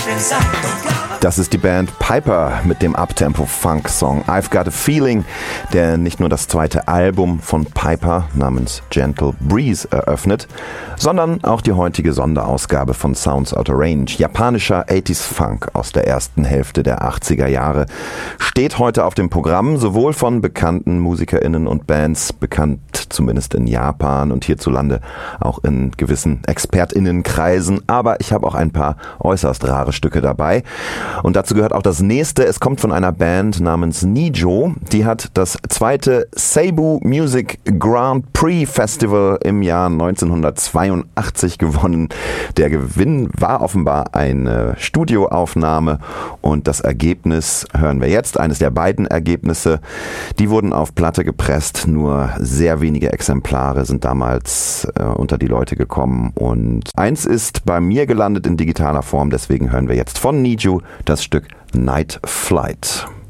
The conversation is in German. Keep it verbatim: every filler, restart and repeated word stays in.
Das ist die Band Piper mit dem Uptempo-Funk-Song I've Got a Feeling, der nicht nur das zweite Album von Piper namens Gentle Breeze eröffnet, sondern auch die heutige Sonderausgabe von Sounds Outta Range. Japanischer achtziger-Funk aus der ersten Hälfte der achtziger Jahre steht heute auf dem Programm, sowohl von bekannten MusikerInnen und Bands, bekannt zumindest in Japan und hierzulande auch in gewissen ExpertInnenkreisen, aber ich habe auch ein paar äußerst rare Stücke dabei. Und dazu gehört auch das nächste. Es kommt von einer Band namens Nijo. Die hat das zweite Seibu Music Grand Prix Festival im Jahr neunzehnhundertzweiundachtzig gewonnen. Der Gewinn war offenbar eine Studioaufnahme und das Ergebnis hören wir jetzt. Eines der beiden Ergebnisse. Die wurden auf Platte gepresst. Nur sehr wenige Exemplare sind damals äh, unter die Leute gekommen. Und eins ist bei mir gelandet in digitaler Form. Deswegen hören wir jetzt von Nijo das Stück Night Flight.